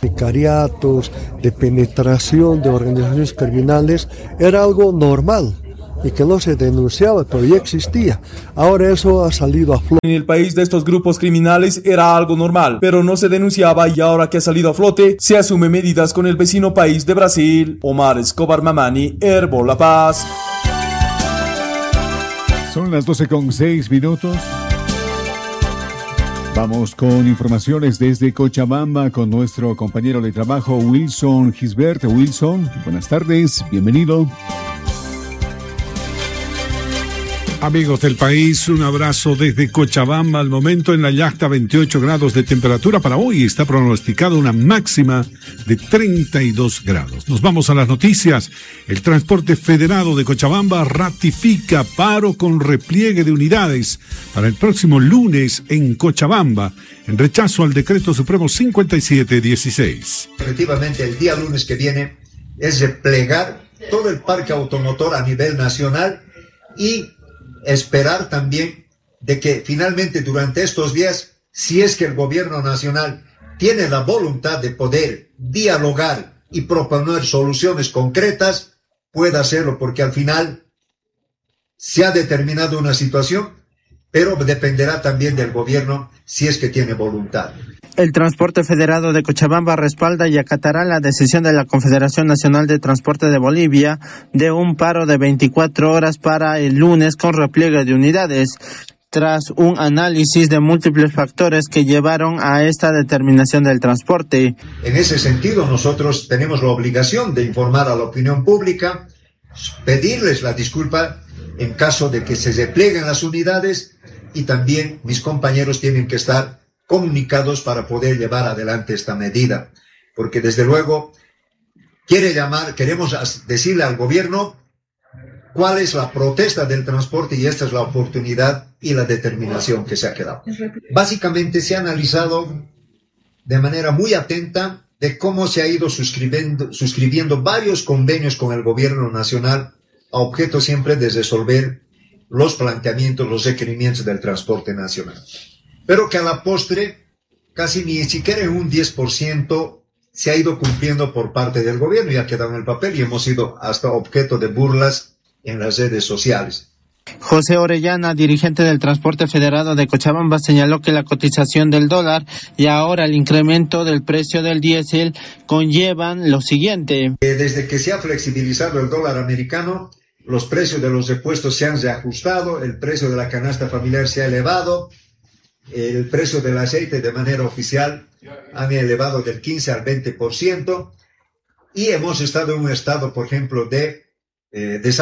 Sicariatos, de penetración de organizaciones criminales, era algo normal y que no se denunciaba, pero ya existía. Ahora eso ha salido a flote. En el país de estos grupos criminales era algo normal, pero no se denunciaba, y ahora que ha salido a flote, se asumen medidas con el vecino país de Brasil. Omar Escobar Mamani, Herbo La Paz. Son las 12:06. Vamos con informaciones desde Cochabamba con nuestro compañero de trabajo Wilson Gisbert. Wilson, buenas tardes, bienvenido. Amigos del país, un abrazo desde Cochabamba. Al momento en la yacta 28 grados de temperatura. Para hoy está pronosticada una máxima de 32 grados. Nos vamos a las noticias. El Transporte Federado de Cochabamba ratifica paro con repliegue de unidades para el próximo lunes en Cochabamba, en rechazo al Decreto Supremo 5716. Efectivamente, el día lunes que viene es replegar todo el parque automotor a nivel nacional y esperar también de que finalmente durante estos días, si es que el gobierno nacional tiene la voluntad de poder dialogar y proponer soluciones concretas, pueda hacerlo, porque al final se ha determinado una situación, pero dependerá también del gobierno si es que tiene voluntad. El Transporte Federado de Cochabamba respalda y acatará la decisión de la Confederación Nacional de Transporte de Bolivia de un paro de 24 horas para el lunes con repliegue de unidades, tras un análisis de múltiples factores que llevaron a esta determinación del transporte. En ese sentido, nosotros tenemos la obligación de informar a la opinión pública, pedirles la disculpa en caso de que se replieguen las unidades, y también mis compañeros tienen que estar comunicados para poder llevar adelante esta medida, porque desde luego queremos decirle al gobierno cuál es la protesta del transporte, y esta es la oportunidad y la determinación que se ha quedado. Básicamente se ha analizado de manera muy atenta de cómo se ha ido suscribiendo varios convenios con el gobierno nacional, a objeto siempre de resolver los planteamientos, los requerimientos del transporte nacional. Pero que a la postre, casi ni siquiera en un 10% se ha ido cumpliendo por parte del gobierno, y ha quedado en el papel, y hemos sido hasta objeto de burlas en las redes sociales. José Orellana, dirigente del Transporte Federado de Cochabamba, señaló que la cotización del dólar y ahora el incremento del precio del diésel conllevan lo siguiente. Desde que se ha flexibilizado el dólar americano, los precios de los repuestos se han reajustado, el precio de la canasta familiar se ha elevado, el precio del aceite de manera oficial han elevado del 15 al 20%, y hemos estado en un estado, por ejemplo, de